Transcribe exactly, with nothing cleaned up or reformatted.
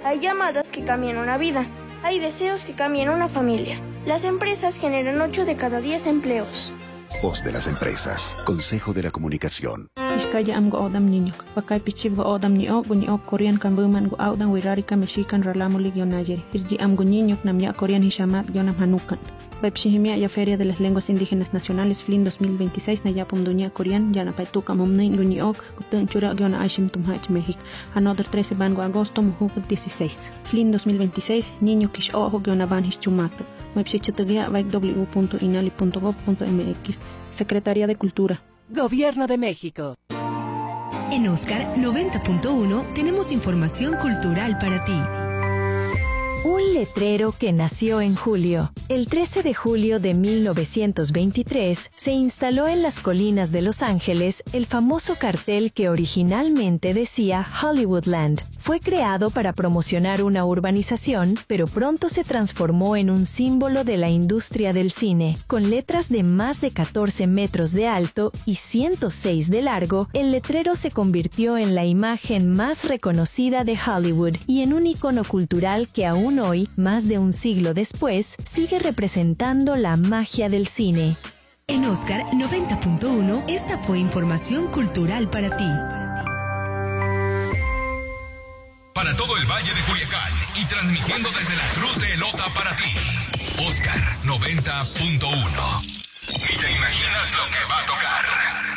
Hay llamadas que cambian una vida. Hay deseos que cambian una familia. Las empresas generan ocho de cada diez empleos. Voz de las empresas. Consejo de la Comunicación. Iskaya am go odam niñok. Pakay pichib go odam niok, guñok Korean kan buman go audan wirarika mexican ralamulig yonayeri. Irji am go niñok nam ya Korean hishamat yonam hanukan. Baipshihimia ya Feria de las Lenguas Indígenas Nacionales F L I N dos mil veintiséis na yapum dunia Korean yana paituka momnin guñok gutun chura yona aishim tumhach México. Another trece bango agosto mujuk dieciséis. F L I N dos mil veintiséis niño kish ojo yona van hischumata. Website w punto inali punto gov punto m x. Secretaría de Cultura. Gobierno de México. En Oscar noventa punto uno tenemos información cultural para ti. Un letrero que nació en julio. El trece de julio de mil novecientos veintitrés se instaló en las colinas de Los Ángeles el famoso cartel que originalmente decía Hollywoodland. Fue creado para promocionar una urbanización, pero pronto se transformó en un símbolo de la industria del cine. Con letras de más de catorce metros de alto y ciento seis de largo, el letrero se convirtió en la imagen más reconocida de Hollywood y en un icono cultural que aún hoy, más de un siglo después, sigue representando la magia del cine. En Oscar noventa punto uno, esta fue información cultural para ti. Para todo el Valle de Culiacán y transmitiendo desde la Cruz de Elota para ti, Oscar noventa punto uno. Ni te imaginas lo que va a tocar.